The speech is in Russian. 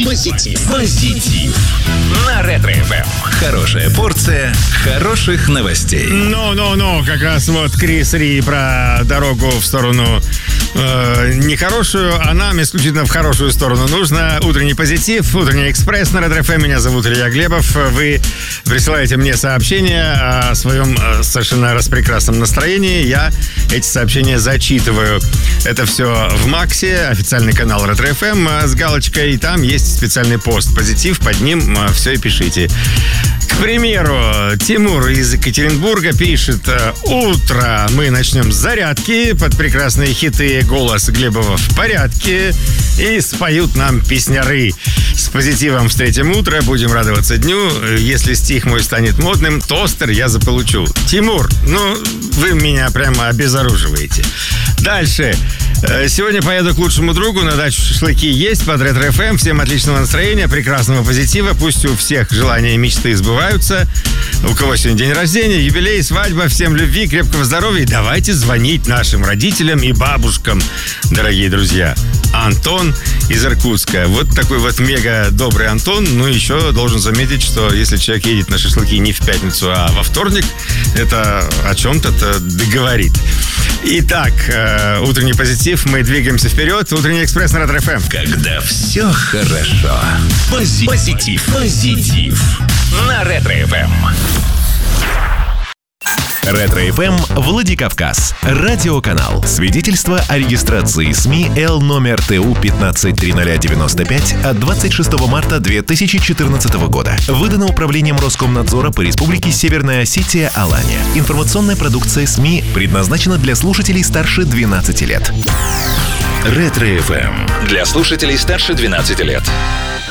Позитив. На Ретро-ФМ. Хорошая порция хороших новостей. Ну, как раз вот Крис Ри про дорогу в сторону нехорошую, а нам исключительно в хорошую сторону нужно. Утренний позитив, утренний экспресс на Ретро-ФМ. Меня зовут Илья Глебов. Вы присылаете мне сообщения о своем совершенно распрекрасном настроении. Я эти сообщения зачитываю. Это все в Максе, официальный канал Ретро-ФМ с галочкой. И там есть специальный пост «Позитив». Под ним все и пишите. К примеру, Тимур из Екатеринбурга пишет: «Утро. Мы начнем с зарядки под прекрасные хиты. Голос Глебова в порядке. И споют нам песняры. С позитивом встретим утро. Будем радоваться дню. Если стих мой станет модным, тостер я заполучу». Тимур, вы меня прямо обезоруживаете. Дальше. Сегодня поеду к лучшему другу на дачу, шашлыки есть под Ретро-ФМ. Всем отличного настроения, прекрасного позитива. Пусть у всех желания и мечты сбываются. У кого сегодня день рождения, юбилей, свадьба. Всем любви, крепкого здоровья. И давайте звонить нашим родителям и бабушкам, дорогие друзья. Антон из Иркутска. Вот такой вот мега добрый Антон. Еще должен заметить, что если человек едет на шашлыки не в пятницу, а во вторник, это о чем-то говорит. Итак, утренний позитив. Мы двигаемся вперед. Утренний экспресс на Ретро-ФМ. Когда все хорошо. Позитив. На Ретро-ФМ. Ретро-ФМ Владикавказ. Радиоканал. Свидетельство о регистрации СМИ Л номер ТУ 15-30095 от 26 марта 2014 года. Выдано Управлением Роскомнадзора по Республике Северная Осетия Алания. Информационная продукция СМИ предназначена для слушателей старше 12 лет. Ретро-ФМ. Для слушателей старше 12 лет.